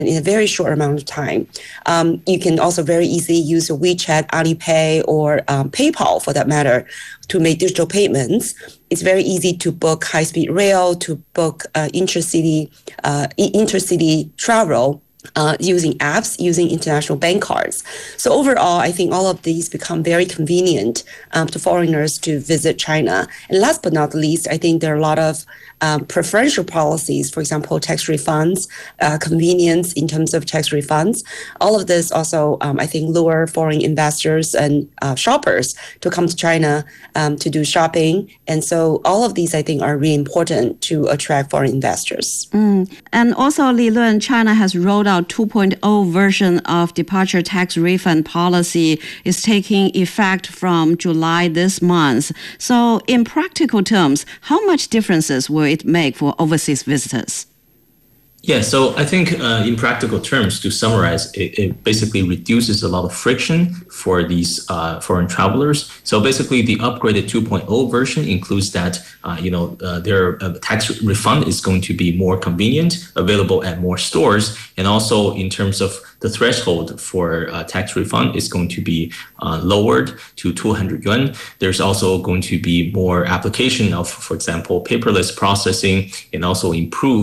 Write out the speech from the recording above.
in a very short amount of time. You can also very easily use WeChat, Alipay, or PayPal, for that matter, to make digital payments. It's very easy to book high-speed rail, to book intercity travel, using apps, using international bank cards. So overall, I think all of these become very convenient to foreigners to visit China. And last but not least, I think there are a lot of preferential policies, for example, tax refunds, convenience in terms of tax refunds. All of this also, I think, lure foreign investors and shoppers to come to China to do shopping. And so all of these, I think, are really important to attract foreign investors. And also, Li Lun, China has rolled out 2.0 version of departure tax refund policy. Is taking effect from July this month. So in practical terms, how much differences will it make for overseas visitors? Yeah, so I think in practical terms, to summarize, it basically reduces a lot of friction for these foreign travelers. So basically, the upgraded 2.0 version includes that their tax refund is going to be more convenient, available at more stores, and also in terms of the threshold for tax refund is going to be lowered to 200 yuan. There's also going to be more application of, for example, paperless processing, and also improve